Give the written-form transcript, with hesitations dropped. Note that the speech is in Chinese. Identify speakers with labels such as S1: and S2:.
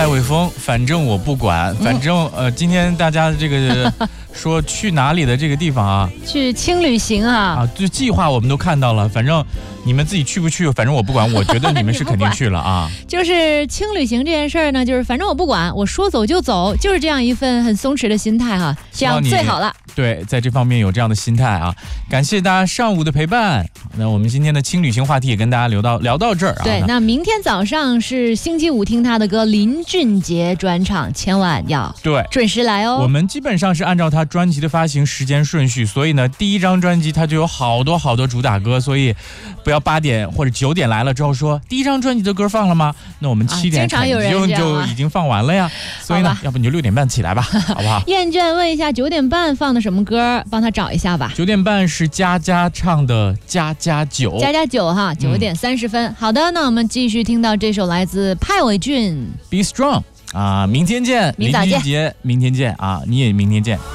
S1: 赖伟峰，反正我不管，反正今天大家的这个说去哪里的这个地方啊，
S2: 去轻旅行啊，
S1: 就计划我们都看到了，反正你们自己去不去，反正我不管，我觉得你们是肯定去了啊。
S2: 就是轻旅行这件事儿呢，就是反正我不管，我说走就走，就是这样一份很松弛的心态哈，这样最好了。
S1: 对，在这方面有这样的心态啊，感谢大家上午的陪伴。那我们今天的轻旅行话题也跟大家聊到这儿啊。
S2: 对，那明天早上是星期五听他的歌林俊杰专场，千万要准时来哦。
S1: 我们基本上是按照他专辑的发行时间顺序，所以呢，第一张专辑他就有好多主打歌，所以不要8点或者9点来了之后说第一张专辑的歌放了吗？那我们7点肯定就已经放完了呀。所以呢，要不你就6点半起来吧，好不好？
S2: 厌倦问一下9点半放的什么歌，帮他找一下吧。
S1: 9点半是佳佳唱的《家家酒》，
S2: 家家酒哈，9点30分。好的，那我们继续听到这首来自派伟俊《
S1: Be Strong》啊，明天见，
S2: 明早见，
S1: 明天见啊，你也明天见。